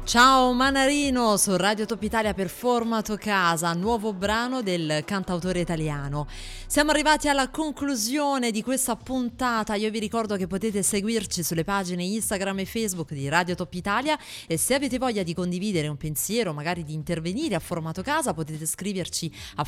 Ciao Manarino su Radio Top Italia per Formato Casa, nuovo brano del cantautore italiano. Siamo arrivati alla conclusione di questa puntata. Io vi ricordo che potete seguirci sulle pagine Instagram e Facebook di Radio Top Italia, e se avete voglia di condividere un pensiero, magari di intervenire a Formato Casa, potete scriverci a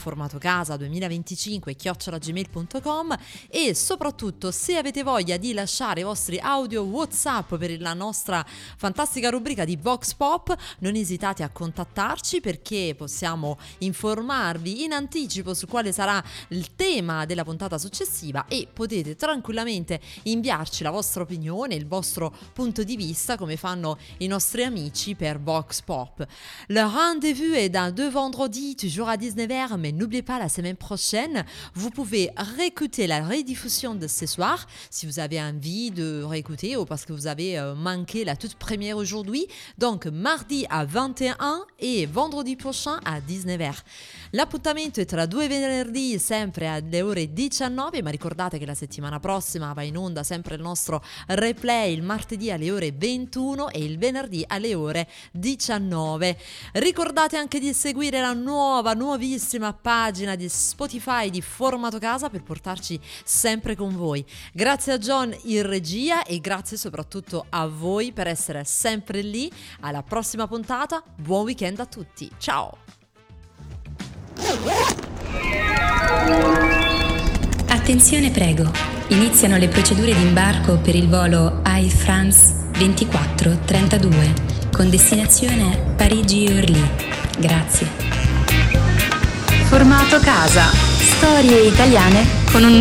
formatocasa2025@gmail.com, e soprattutto se avete voglia di lasciare i vostri audio WhatsApp per la nostra fantastica rubrica di Vox Pop, non esitate a contattarci, perché possiamo informarvi in anticipo su quale sarà il tema della puntata successiva, e potete tranquillamente inviarci la vostra opinione, il vostro punto di vista, come fanno i nostri amici per Vox Pop. Le rendez-vous est dans 2 vendredis, toujours à 19h, mais n'oubliez pas, la semaine prochaine, vous pouvez réécouter la rediffusion de ce soir, si vous avez envie de réécouter ou parce que vous avez manqué la toute première aujourd'hui. Donc, mardi a 21 e vendredi prochain a 19h. L'appuntamento è tra 2 venerdì, sempre alle ore 19, ma ricordate che la settimana prossima va in onda sempre il nostro replay il martedì alle ore 21 e il venerdì alle ore 19. Ricordate anche di seguire la nuovissima pagina di Spotify di Formato Casa per portarci sempre con voi. Grazie a John in regia e grazie soprattutto a voi per essere sempre lì. Alla prossima puntata, buon weekend a tutti, ciao! Attenzione, prego, iniziano le procedure di imbarco per il volo Air France 2432 con destinazione Parigi-Orly. Grazie. Formato Casa, storie italiane con un